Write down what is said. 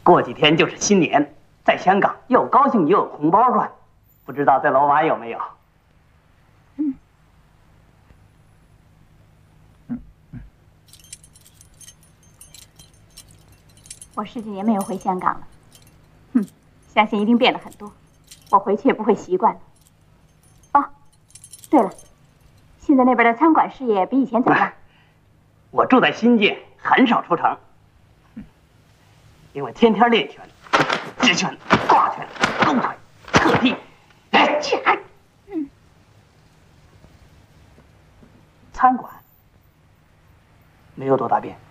过几天就是新年，在香港又高兴又有红包赚，不知道在罗马有没有？ 我十几年没有回香港了，相信一定变了很多，我回去也不会习惯的。哦，对了，现在那边的餐馆事业比以前怎么样？ 我住在新界，很少出城，因为天天练拳、直拳、挂拳、勾腿、侧踢，餐馆没有多大变。